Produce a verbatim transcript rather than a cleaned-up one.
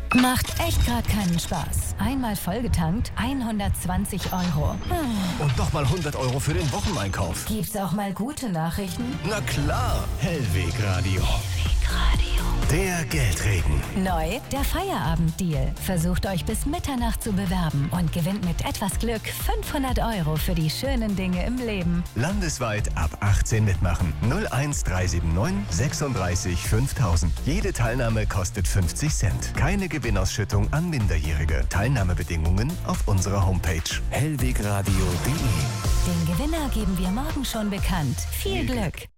Macht echt gerade keinen Spaß. Einmal vollgetankt, hundertzwanzig Euro. Hm. Und nochmal hundert Euro für den Wocheneinkauf. Gibt's auch mal gute Nachrichten? Na klar, Hellweg Radio. Hellweg Radio. Der Geldregen. Neu, der Feierabenddeal. Versucht euch bis Mitternacht zu bewerben und gewinnt mit etwas Glück fünfhundert Euro für die schönen Dinge im Leben. Landesweit ab achtzehn mitmachen. null eins drei sieben neun sechsunddreißig fünftausend. Jede Teilnahme kostet fünfzig Cent. Keine Gewinnausschüttung an Minderjährige. Teilnahmebedingungen auf unserer Homepage hellwegradio punkt de. Den Gewinner geben wir morgen schon bekannt. Viel Glück!